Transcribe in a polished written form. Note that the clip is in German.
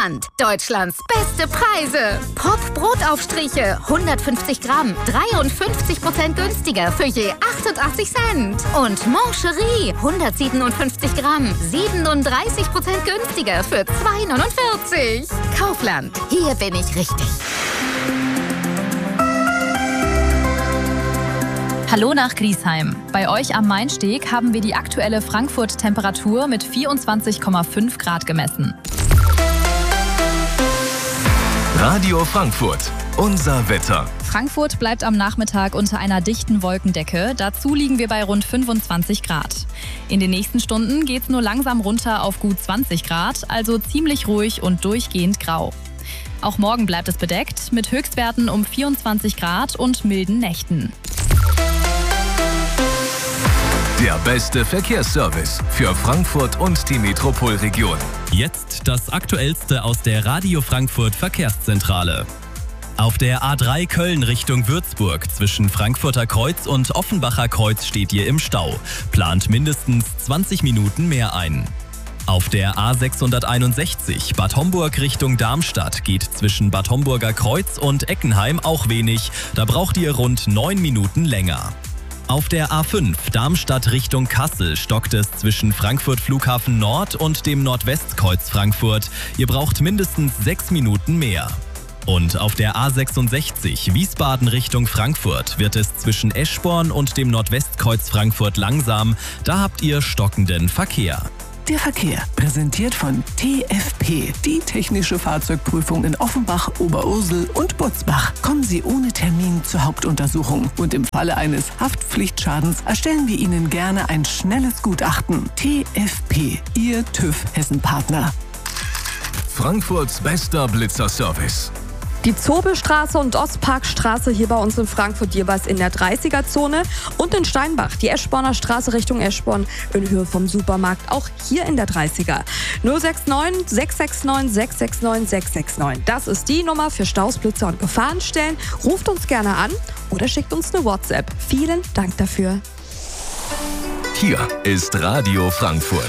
Kaufland. Deutschlands beste Preise. Pop Brotaufstriche 150 Gramm 53% günstiger für je 88 Cent. Und Mancherie 157 Gramm 37% günstiger für 2,49. Kaufland. Hier bin ich richtig. Hallo nach Griesheim. Bei euch am Mainsteg haben wir die aktuelle Frankfurt-Temperatur mit 24,5 Grad gemessen. Radio Frankfurt. Unser Wetter. Frankfurt bleibt am Nachmittag unter einer dichten Wolkendecke. Dazu liegen wir bei rund 25 Grad. In den nächsten Stunden geht's nur langsam runter auf gut 20 Grad, also ziemlich ruhig und durchgehend grau. Auch morgen bleibt es bedeckt, mit Höchstwerten um 24 Grad und milden Nächten. Der beste Verkehrsservice für Frankfurt und die Metropolregion. Jetzt das Aktuellste aus der Radio Frankfurt Verkehrszentrale. Auf der A3 Köln Richtung Würzburg zwischen Frankfurter Kreuz und Offenbacher Kreuz steht ihr im Stau. Plant mindestens 20 Minuten mehr ein. Auf der A661 Bad Homburg Richtung Darmstadt geht zwischen Bad Homburger Kreuz und Eckenheim auch wenig. Da braucht ihr rund 9 Minuten länger. Auf der A5 Darmstadt Richtung Kassel stockt es zwischen Frankfurt Flughafen Nord und dem Nordwestkreuz Frankfurt. Ihr braucht mindestens 6 Minuten mehr. Und auf der A66 Wiesbaden Richtung Frankfurt wird es zwischen Eschborn und dem Nordwestkreuz Frankfurt langsam. Da habt ihr stockenden Verkehr. Der Verkehr, präsentiert von TFP, die technische Fahrzeugprüfung in Offenbach, Oberursel und Butzbach. Kommen Sie ohne Termin zur Hauptuntersuchung und im Falle eines Haftpflichtschadens erstellen wir Ihnen gerne ein schnelles Gutachten. TFP, Ihr TÜV Hessen-Partner. Frankfurts bester Blitzerservice. Die Zobelstraße und Ostparkstraße hier bei uns in Frankfurt jeweils in der 30er-Zone und in Steinbach die Eschborner Straße Richtung Eschborn in Höhe vom Supermarkt, auch hier in der 30er. 069 669 669 669. Das ist die Nummer für Staus, Blitzer und Gefahrenstellen. Ruft uns gerne an oder schickt uns eine WhatsApp. Vielen Dank dafür. Hier ist Radio Frankfurt.